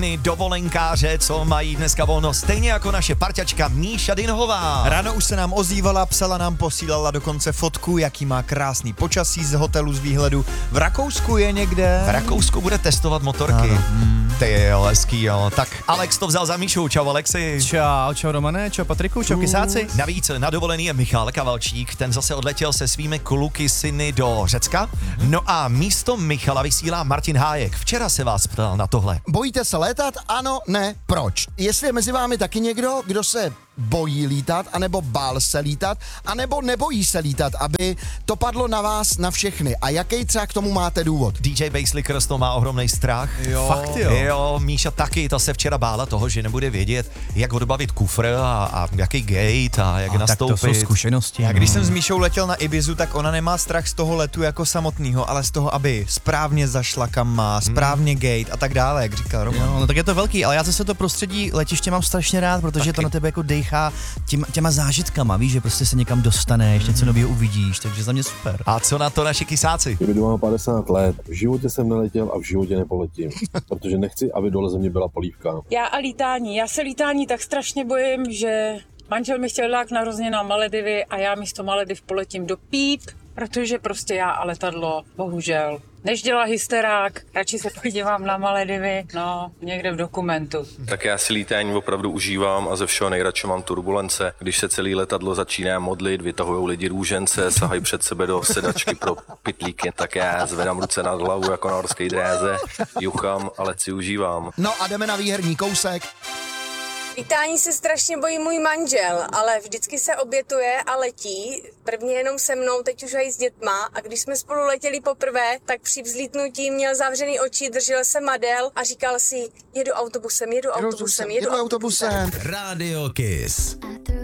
dovolenkáře, co mají dneska volno, stejně jako naše parťačka Míša Dinhová. Ráno už se nám ozývala, psala nám, posílala dokonce fotku, jaký má krásný počasí z hotelu z výhledu. V Rakousku je někde? V Rakousku bude testovat motorky. Ty jo, hezký jo. Tak Alex to vzal za Míšu. Čau Alexi. Čau Romane, čau Patriku, čau Kysáci. Navíc na dovolený je Michal Kavalčík, ten zase odletěl se svými kluky syny do Řecka. No a místo Michala vysílá Martin Hájek. Včera se vás ptal na tohle. Bojíte se létat? Ano, ne, proč? Jestli je mezi vámi taky někdo, kdo se bojí lítat, anebo bál se lítat, anebo nebojí se lítat, aby to padlo na vás, na všechny. A jaký třeba k tomu máte důvod? DJ Basslicker z toho má ohromný strach. Jo. Fakt jo. Jo, Míša taky, ta se včera bála toho, že nebude vědět, jak odbavit kufr a jaký gate a jak nastoupit. Tak to jsou zkušenosti. Já když jsem s Míšou letěl na Ibizu, tak ona nemá strach z toho letu jako samotného, ale z toho, aby správně zašla kam má, správně gate a tak dále, jak říkal Roman. Jo, no tak je to velký, ale já zase to prostředí letiště mám strašně rád, protože taky. To na tebe jako dejchá těma zážitkama, víš, že prostě se někam dostaneš, něco nového uvidíš, takže za mě super. A co na to naši Kysáci? Kdyby mám 50 let, v životě jsem neletěl a v životě nepoletím, protože nechci, aby dole ze mě byla polívka. Já a lítání. Já se lítání tak strašně bojím, že manžel mi chtěl dát narozeně na Maledivy a já místo Malediv poletím do Píp, protože prostě já a letadlo, bohužel. Než dělá hysterák, radši se podívám na Maledivy, no, někde v dokumentu. Tak já si lítání opravdu užívám a ze všeho nejradši mám turbulence. Když se celý letadlo začíná modlit, vytahujou lidi růžence, sahají před sebe do sedačky pro pytlíky, tak já zvedám ruce nad hlavu jako na horské dráze, juchám a let si užívám. No a jdeme na výherní kousek. Lítání se strašně bojí můj manžel, ale vždycky se obětuje a letí. Prvně jenom se mnou, teď už i s dětma. A když jsme spolu letěli poprvé, tak při vzlítnutí měl zavřený oči, držel se madel a říkal si, jedu autobusem. Rádio Kiss.